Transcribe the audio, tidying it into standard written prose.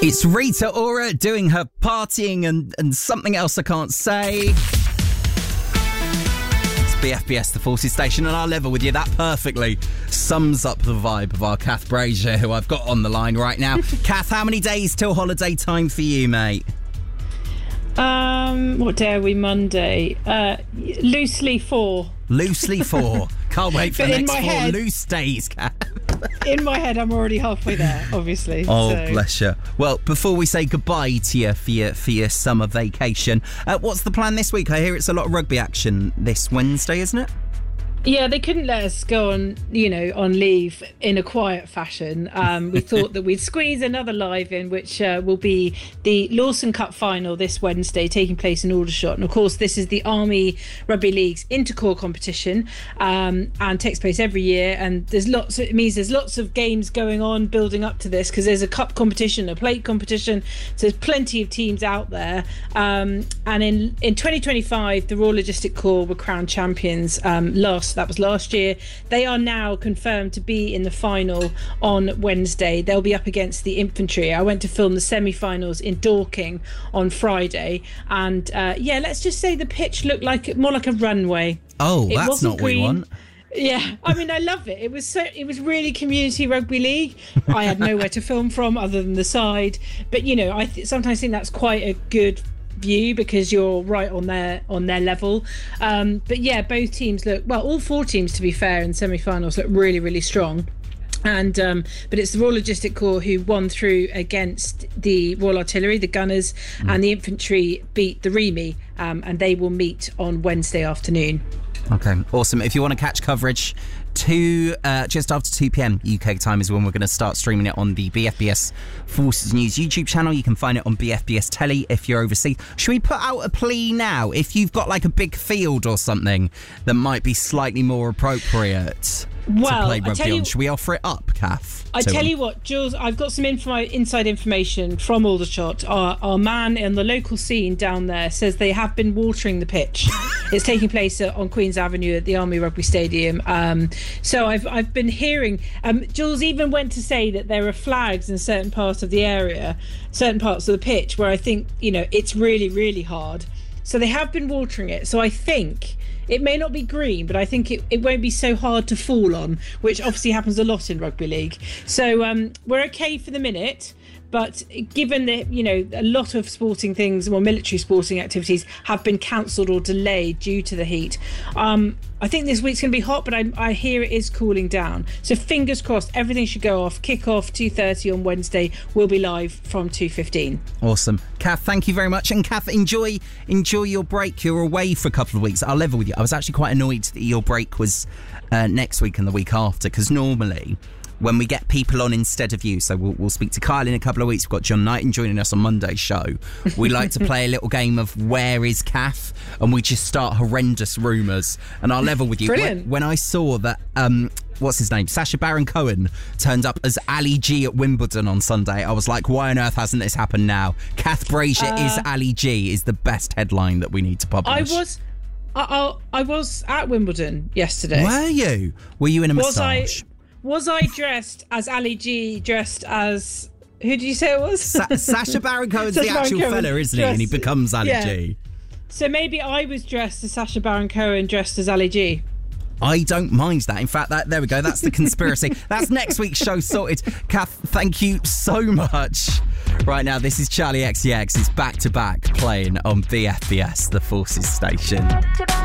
It's Rita Ora doing her partying and something else I can't say. It's BFBS, the Forces Station, and I'll level with you. That perfectly sums up the vibe of our Kath Brazier, who I've got on the line right now. Kath, how many days till holiday time for you, mate? What day are we? Monday. Loosely 4. Loosely 4. Can't wait for the next 4 loose days, Kath. In my head, I'm already halfway there, obviously. Oh, so. Bless you. Well, before we say goodbye to you for your summer vacation, what's the plan this week? I hear it's a lot of rugby action this Wednesday, isn't it? Yeah, they couldn't let us go on, on leave in a quiet fashion. We thought that we'd squeeze another live in, which will be the Lawson Cup final this Wednesday, taking place in Aldershot. And of course, this is the Army Rugby League's intercorps competition, and takes place every year. And there's lots of games going on building up to this, because there's a cup competition, a plate competition. So there's plenty of teams out there. And in 2025, the Royal Logistic Corps were crowned champions that was last year. They are now confirmed to be in the final on Wednesday. They'll be up against the infantry. I went to film the semi-finals in Dorking on Friday, and let's just say the pitch looked more like a runway. Oh, that's not green. What we want. Yeah, I mean, I love it. It was really community rugby league. I had nowhere to film from other than the side, but I sometimes think that's quite a good view, because you're right on their level. But yeah, both teams all 4 teams, to be fair, in semi-finals look really, really strong. And but it's the Royal Logistic Corps who won through against the Royal Artillery, the Gunners, and the infantry beat the Remy, and they will meet on Wednesday afternoon. Okay, awesome. If you want to catch coverage, just after 2 p.m. UK time is when we're going to start streaming it on the BFBS Forces News YouTube channel. You can find it on BFBS Telly if you're overseas. Should we put out a plea now? If you've got like a big field or something that might be slightly more appropriate to play rugby on, should we offer it up, Kath? I tell you what, Jules, I've got some inside information from Aldershot. Our man in the local scene down there says they have been watering the pitch. It's taking place on Queen's Avenue at the Army Rugby Stadium. So I've been hearing, Jules even went to say that there are flags in certain parts of the area, certain parts of the pitch where I think, it's really, really hard. So they have been watering it. So I think it may not be green, but I think it won't be so hard to fall on, which obviously happens a lot in rugby league. So we're okay for the minute. But given that, a lot of sporting things, or military sporting activities, have been cancelled or delayed due to the heat, I think this week's going to be hot, but I hear it is cooling down. So fingers crossed, everything should go off. Kick-off 2:30 on Wednesday. We'll be live from 2:15. Awesome. Kath, thank you very much. And Kath, enjoy your break. You're away for a couple of weeks. I'll level with you. I was actually quite annoyed that your break was next week and the week after, because normally when we get people on instead of you, so we'll speak to Kyle in a couple of weeks. We've got John Knighton joining us on Monday's show. We like to play a little game of Where is Kath? And we just start horrendous rumours. And I'll level with you. When I saw that, what's his name? Sacha Baron Cohen turned up as Ali G at Wimbledon on Sunday, I was like, why on earth hasn't this happened now? Kath Brazier is Ali G is the best headline that we need to publish. I was at Wimbledon yesterday. Were you? Were you in a massage? Was I dressed as Ali G, dressed as... Who did you say it was? Sacha Baron Cohen's the actual fella, isn't he? And he becomes Ali G. So maybe I was dressed as Sacha Baron Cohen, dressed as Ali G. I don't mind that. In fact, there we go. That's the conspiracy. That's next week's show sorted. Kath, thank you so much. Right now, this is Charlie XCX. It's back-to-back playing on BFBS, the Forces Station.